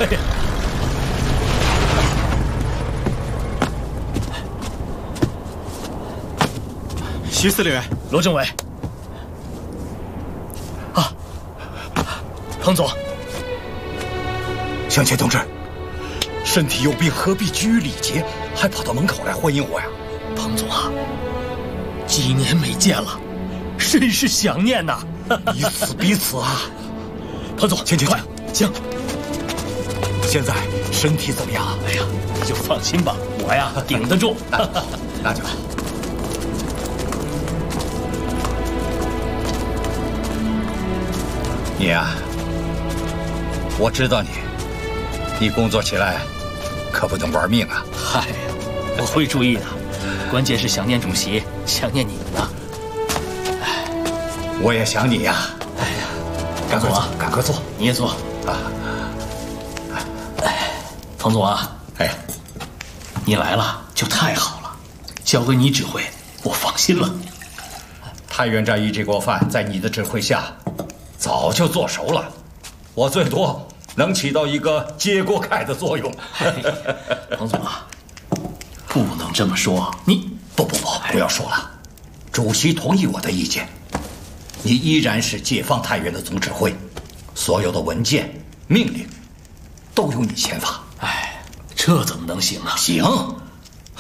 徐司令员， 罗政委。啊，彭总， 向前同志，身体有病何必拘于礼节，还跑到门口来欢迎我呀？ 彭总啊，几年没见了，甚是想念呐。 彼此啊！ 彭总， 请快，请。 现在身体怎么样？ 哎呀，你就放心吧，我呀顶得住。 那就好。你呀，我知道你工作起来可不能玩命啊。 嗨，我会注意的。关键是想念主席，想念你们呢。 我也想你呀。 哎呀， 赶快坐，赶快坐。 你也坐啊。彭总啊， 哎， 你来了就太好了，交给你指挥，我放心了。 太原战役这锅饭在你的指挥下，早就做熟了。我最多能起到一个揭锅盖的作用。 彭总啊，不能这么说。你不要说了。主席同意我的意见，你依然是解放太原的总指挥，所有的文件、命令都由你签发。 哎，这怎么能行啊？ 行，